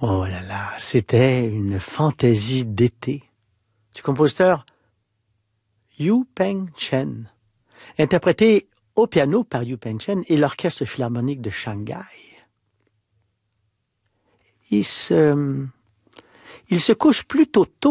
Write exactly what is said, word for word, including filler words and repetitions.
Oh là là, c'était une fantaisie d'été du compositeur Yu Peng Chen, interprété au piano par Yu Peng Chen et l'Orchestre philharmonique de Shanghai. Il se, il se couche plutôt tôt